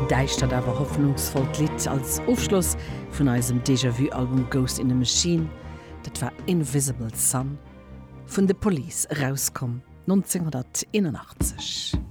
deichtert awer hoffnungsvoll Lied als Aufschluss vun eisem Déjà-vu-Album Ghost in the Machine, dat war Invisible Sun, vun The Police rauskom 1981.